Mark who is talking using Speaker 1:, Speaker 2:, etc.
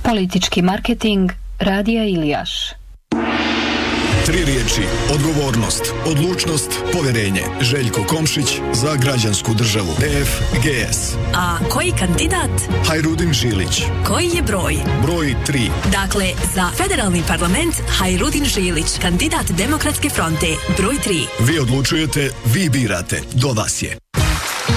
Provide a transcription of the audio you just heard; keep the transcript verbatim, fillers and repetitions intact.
Speaker 1: Politički marketing Radija Ilijaš.
Speaker 2: Tri riječi: odgovornost, odlučnost, povjerenje. Željko Komšić za građansku državu. D F G S.
Speaker 3: A koji kandidat?
Speaker 2: Hajrudin Žilić.
Speaker 3: Koji je broj?
Speaker 2: Broj tri.
Speaker 3: Dakle, za federalni parlament Hajrudin Žilić, kandidat Demokratske fronte, broj tri.
Speaker 2: Vi odlučujete, vi birate. Do vas je.